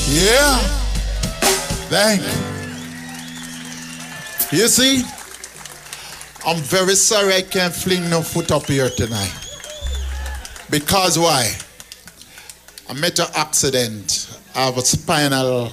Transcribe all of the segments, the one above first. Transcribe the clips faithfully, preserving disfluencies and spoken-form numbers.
Yeah. Thank you. You see, I'm very sorry I can't fling no foot up here tonight. Because why? I met an accident. I have a spinal.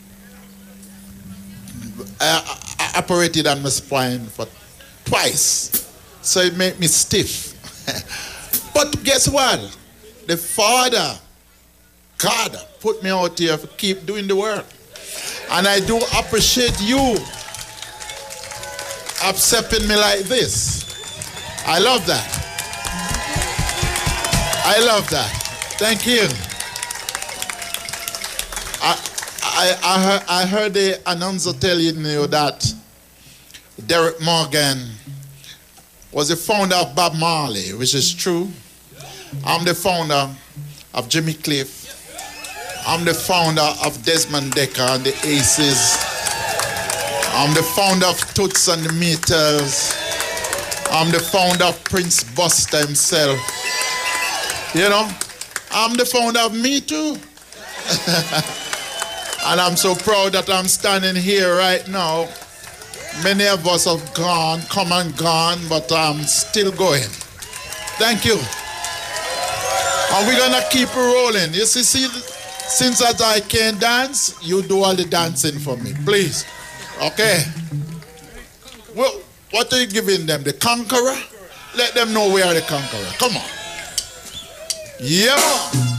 I, I operated on my spine for twice. So it made me stiff. But guess what? The Father, God, put me out here to keep doing the work. And I do appreciate you accepting me like this. I love that. I love that. Thank you. I, I, I, heard, I heard the announcer telling you that Derek Morgan was the founder of Bob Marley, which is true. I'm the founder of Jimmy Cliff. I'm the founder of Desmond Decker and the Aces. I'm the founder of Toots and the Meters. I'm the founder of Prince Buster himself. You know, I'm the founder of me too. And I'm so proud that I'm standing here right now. Many of us have gone, come and gone, but I'm still going. Thank you. And we're gonna keep rolling. You see, see, since that I can't dance, you do all the dancing for me, please. Okay. Well, what are you giving them? The conqueror? Let them know we are the conqueror. Come on. Yeah.